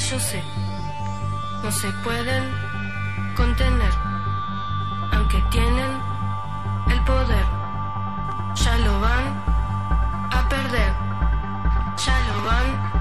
yo sé, no se pueden contener, aunque tienen el poder, ya lo van a perder, ya lo van